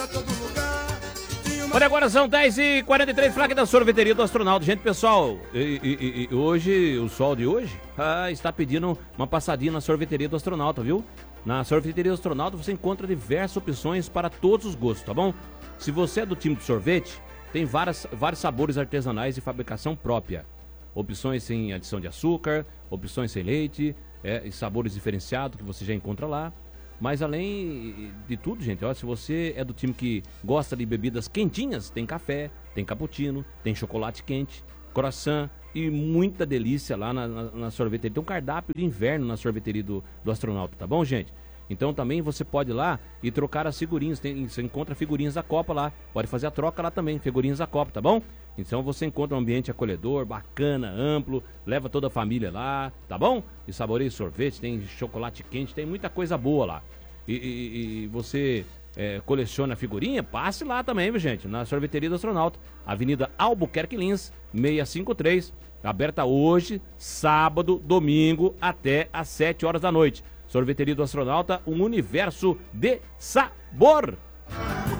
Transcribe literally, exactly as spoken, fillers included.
Olha, agora são dez e quarenta e três, flaca da sorveteria do astronauta. Gente, pessoal, e, e, e hoje, o sol de hoje, ah, está pedindo uma passadinha na sorveteria do astronauta, viu? Na sorveteria do astronauta você encontra diversas opções para todos os gostos, tá bom? Se você é do time de sorvete, tem várias, vários sabores artesanais de fabricação própria. Opções sem adição de açúcar, opções sem leite, é, e sabores diferenciados que você já encontra lá. Mas além de tudo, gente, ó, se você é do time que gosta de bebidas quentinhas, tem café, tem cappuccino, tem chocolate quente, croissant e muita delícia lá na, na, na sorveteria. Tem um cardápio de inverno na sorveteria do, do astronauta, tá bom, gente? Então também você pode ir lá e trocar as figurinhas, tem, você encontra figurinhas da Copa lá, pode fazer a troca lá também, figurinhas da Copa, tá bom? Então você encontra um ambiente acolhedor, bacana, amplo, leva toda a família lá, tá bom? E saboreia sorvete, tem chocolate quente, tem muita coisa boa lá. E, e, e você é, coleciona figurinha, passe lá também, viu, gente? Na sorveteria do astronauta, Avenida Albuquerque Lins, seiscentos e cinquenta e três, aberta hoje, sábado, domingo, até às sete horas da noite. Sorveteria do astronauta, um universo de sabor.